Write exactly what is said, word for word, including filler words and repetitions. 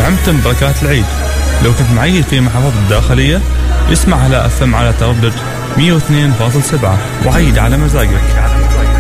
ونعمتم بركات العيد. لو كنت معيد في محافظة الداخلية اسمع على أف ام على تردد مية واثنين فاصل سبعة وعيد على مزاجك.